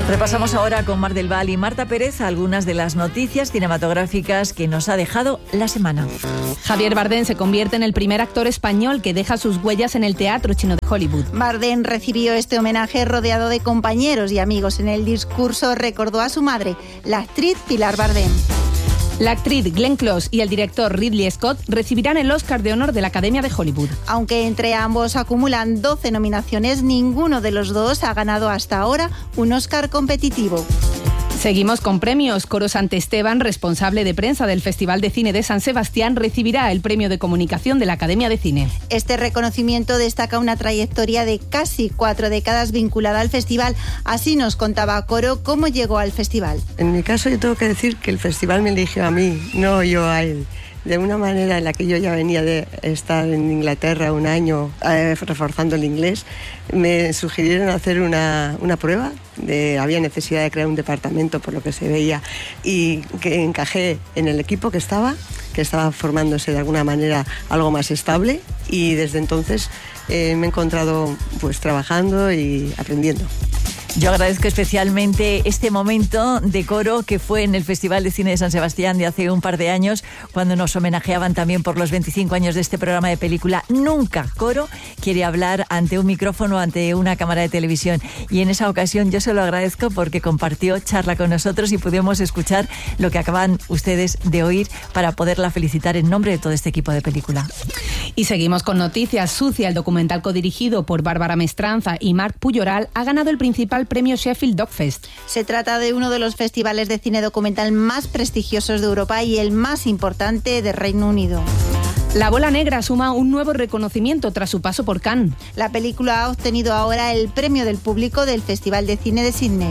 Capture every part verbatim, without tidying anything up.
Repasamos ahora con Mar del Val y Marta Pérez algunas de las noticias cinematográficas que nos ha dejado la semana. Javier Bardem se convierte en el primer actor español que deja sus huellas en el teatro chino de Hollywood. Bardem recibió este homenaje rodeado de compañeros y amigos. En el discurso recordó a su madre, la actriz Pilar Bardem. La actriz Glenn Close y el director Ridley Scott recibirán el Oscar de Honor de la Academia de Hollywood. Aunque entre ambos acumulan doce nominaciones, ninguno de los dos ha ganado hasta ahora un Oscar competitivo. Seguimos con premios. Coro Santesteban, responsable de prensa del Festival de Cine de San Sebastián, recibirá el premio de comunicación de la Academia de Cine. Este reconocimiento destaca una trayectoria de casi cuatro décadas vinculada al festival. Así nos contaba Coro cómo llegó al festival. En mi caso yo tengo que decir que el festival me eligió a mí, no yo a él. De una manera en la que yo ya venía de estar en Inglaterra un año eh, reforzando el inglés, me sugirieron hacer una, una prueba. De, había necesidad de crear un departamento por lo que se veía y que encajé en el equipo que estaba, que estaba formándose de alguna manera algo más estable, y desde entonces eh, me he encontrado pues trabajando y aprendiendo. Yo agradezco especialmente este momento de Coro que fue en el Festival de Cine de San Sebastián de hace un par de años, cuando nos homenajeaban también por los veinticinco años de este programa de película. Nunca Coro quiere hablar ante un micrófono, ante una cámara de televisión, y en esa ocasión yo se lo agradezco porque compartió charla con nosotros y pudimos escuchar lo que acaban ustedes de oír para poderla felicitar en nombre de todo este equipo de película. Y seguimos con noticias. Sucia, el documental codirigido por Bárbara Mestranza y Marc Puyoral, ha ganado el principal premio Sheffield Dog Fest. Se trata de uno de los festivales de cine documental más prestigiosos de Europa y el más importante de Reino Unido. La Bola Negra suma un nuevo reconocimiento tras su paso por Cannes. La película ha obtenido ahora el premio del público del Festival de Cine de Sydney.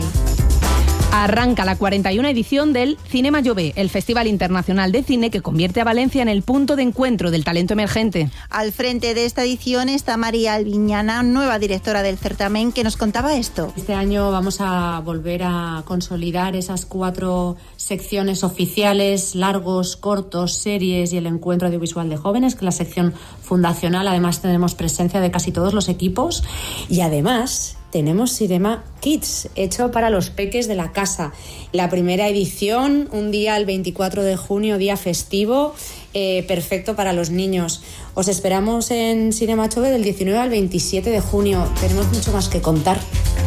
Arranca la cuarenta y una edición del Cinema Jove, el Festival Internacional de Cine que convierte a Valencia en el punto de encuentro del talento emergente. Al frente de esta edición está María Albiñana, nueva directora del certamen, que nos contaba esto. Este año vamos a volver a consolidar esas cuatro secciones oficiales: largos, cortos, series y el encuentro audiovisual de jóvenes, que es la sección fundacional. Además tenemos presencia de casi todos los equipos y además tenemos Cinema Kids, hecho para los peques de la casa. La primera edición, un día el veinticuatro de junio, día festivo, eh, perfecto para los niños. Os esperamos en Cinema Jove del diecinueve al veintisiete de junio. Tenemos mucho más que contar.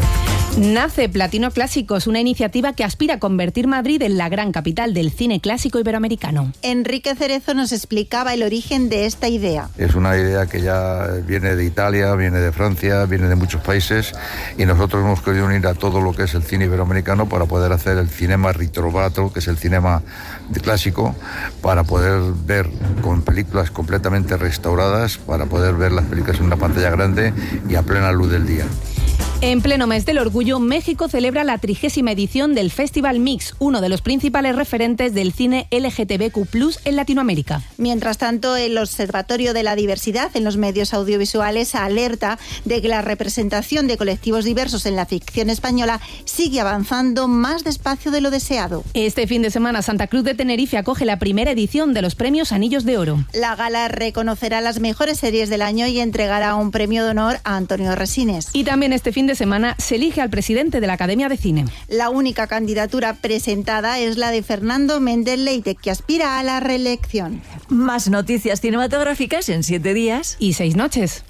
Nace Platino Clásicos, una iniciativa que aspira a convertir Madrid en la gran capital del cine clásico iberoamericano. Enrique Cerezo nos explicaba el origen de esta idea. Es una idea que ya viene de Italia, viene de Francia, viene de muchos países, y nosotros hemos querido unir a todo lo que es el cine iberoamericano para poder hacer el cinema ritrovato, que es el cinema clásico, para poder ver con películas completamente restauradas, para poder ver las películas en una pantalla grande y a plena luz del día. En pleno mes del orgullo, México celebra la trigésima edición del Festival Mix, uno de los principales referentes del cine L G T B Q plus, en Latinoamérica. Mientras tanto, el Observatorio de la Diversidad en los Medios Audiovisuales alerta de que la representación de colectivos diversos en la ficción española sigue avanzando más despacio de lo deseado. Este fin de semana, Santa Cruz de Tenerife acoge la primera edición de los premios Anillos de Oro. La gala reconocerá las mejores series del año y entregará un premio de honor a Antonio Resines. Y también este fin de semana se elige al presidente de la Academia de Cine. La única candidatura presentada es la de Fernando Méndez Leite, que aspira a la reelección. Más noticias cinematográficas en siete días y seis noches.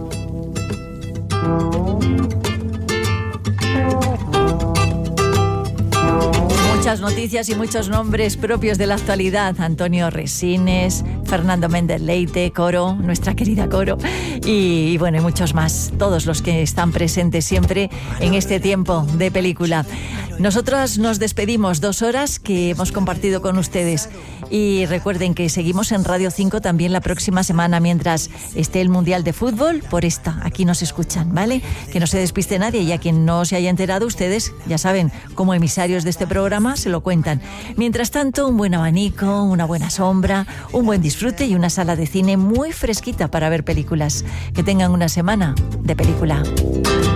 Muchas noticias y muchos nombres propios de la actualidad. Antonio Resines, Fernando Méndez Leite, Coro, nuestra querida Coro, y, y bueno, y muchos más. Todos los que están presentes siempre en este tiempo de película. Nosotros nos despedimos, dos horas que hemos compartido con ustedes. Y recuerden que seguimos en Radio cinco también la próxima semana, mientras esté el Mundial de Fútbol. Por esta, aquí nos escuchan, ¿vale? Que no se despiste nadie, y a quien no se haya enterado, ustedes, ya saben, como emisarios de este programa, se lo cuentan. Mientras tanto, un buen abanico, una buena sombra, un buen disfrute y una sala de cine muy fresquita para ver películas. Que tengan una semana de película.